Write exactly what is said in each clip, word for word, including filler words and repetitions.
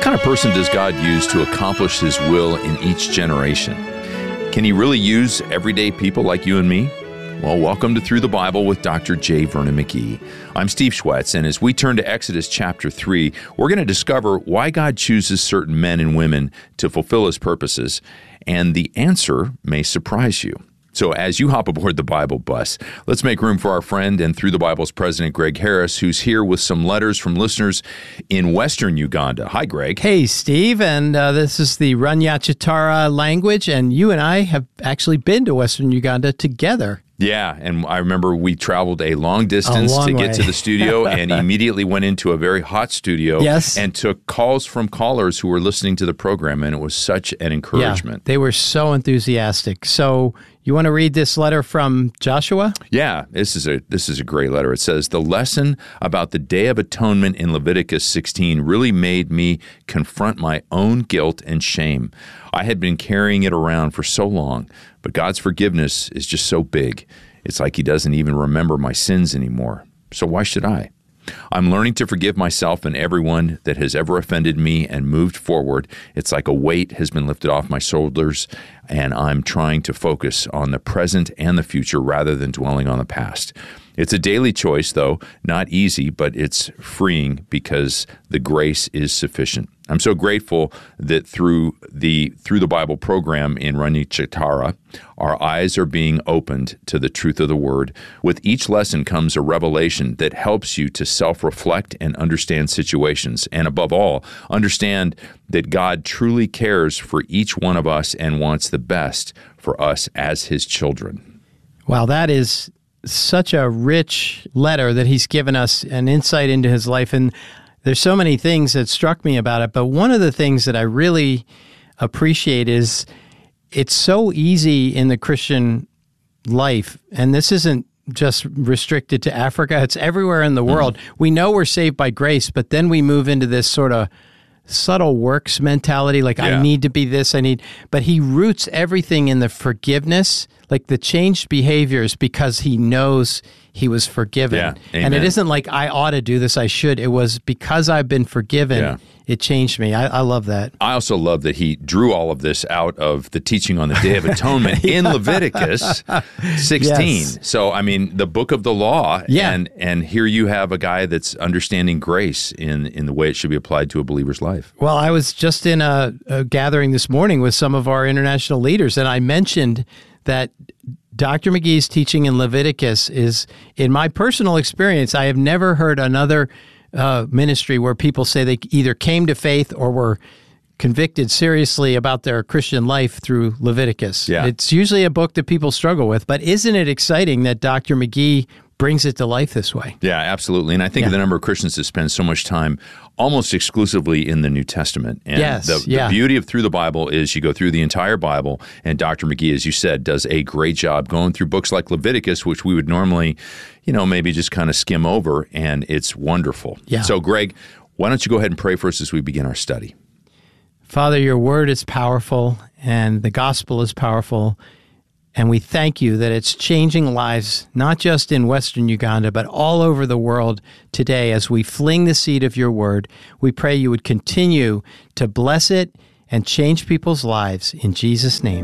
kind of person does God use to accomplish His will in each generation? Can He really use everyday people like you and me? Well, welcome to Through the Bible with Doctor J. Vernon McGee. I'm Steve Schwetz, and as we turn to Exodus chapter three, we're going to discover why God chooses certain men and women to fulfill His purposes, and the answer may surprise you. So as you hop aboard the Bible bus, let's make room for our friend and Through the Bible's president, Greg Harris, who's here with some letters from listeners in western Uganda. Hi, Greg. Hey, Steve, and uh, this is the Ranyachitara language, and you and I have actually been to western Uganda together. Yeah, and I remember we traveled a long distance a long to get way. to the studio and immediately went into a very hot studio yes. and took calls from callers who were listening to the program, and it was such an encouragement. Yeah, they were so enthusiastic. So you want to read this letter from Joshua? Yeah, this is a this is a great letter. It says, "The lesson about the Day of Atonement in Leviticus sixteen really made me confront my own guilt and shame. I had been carrying it around for so long, but God's forgiveness is just so big. It's like He doesn't even remember my sins anymore. So why should I? I'm learning to forgive myself and everyone that has ever offended me and moved forward. It's like a weight has been lifted off my shoulders, and I'm trying to focus on the present and the future rather than dwelling on the past. It's a daily choice, though, not easy, but it's freeing because the grace is sufficient. I'm so grateful that through the Through the Bible program in Ranyachitara, our eyes are being opened to the truth of the Word. With each lesson comes a revelation that helps you to self-reflect and understand situations, and above all, understand that God truly cares for each one of us and wants the best for us as His children." Wow, that is such a rich letter that he's given us an insight into his life. And there's so many things that struck me about it. But one of the things that I really appreciate is it's so easy in the Christian life. And this isn't just restricted to Africa. It's everywhere in the world. Mm-hmm. We know we're saved by grace, but then we move into this sort of subtle works mentality, like yeah. I need to be this, I need, but he roots everything in the forgiveness, like the changed behaviors, because he knows he was forgiven. Yeah. And it isn't like I ought to do this, I should. It was because I've been forgiven, yeah. it changed me. I, I love that. I also love that he drew all of this out of the teaching on the Day of Atonement yeah. in Leviticus sixteen. Yes. So, I mean, the book of the law, yeah. and and here you have a guy that's understanding grace in, in the way it should be applied to a believer's life. Well, I was just in a, a gathering this morning with some of our international leaders, and I mentioned that Doctor McGee's teaching in Leviticus is, in my personal experience, I have never heard another uh, ministry where people say they either came to faith or were convicted seriously about their Christian life through Leviticus. Yeah. It's usually a book that people struggle with, but isn't it exciting that Doctor McGee brings it to life this way? Yeah, absolutely. And I think yeah. of the number of Christians that spend so much time almost exclusively in the New Testament. And yes, the, yeah. the beauty of Through the Bible is you go through the entire Bible, and Doctor McGee, as you said, does a great job going through books like Leviticus, which we would normally, you know, maybe just kind of skim over, and it's wonderful. Yeah. So, Greg, why don't you go ahead and pray for us as we begin our study? Father, your word is powerful, and the gospel is powerful. And we thank you that it's changing lives, not just in western Uganda, but all over the world today as we fling the seed of your word. We pray you would continue to bless it and change people's lives. In Jesus' name,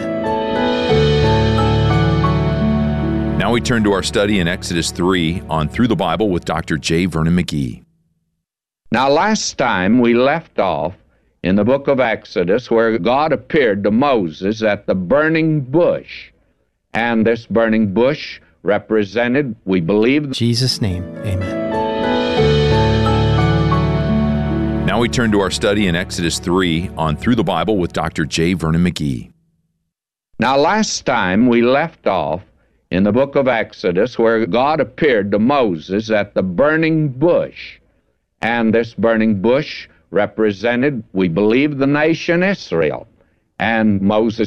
amen. Now we turn to our study in Exodus three on Through the Bible with Doctor J. Vernon McGee. Now, last time we left off in the book of Exodus, where God appeared to Moses at the burning bush. And this burning bush represented, we believe... In Jesus' name, amen. Now we turn to our study in Exodus three on Through the Bible with Doctor J. Vernon McGee. Now, last time we left off in the book of Exodus, where God appeared to Moses at the burning bush. And this burning bush represented, we believe, the nation Israel. And Moses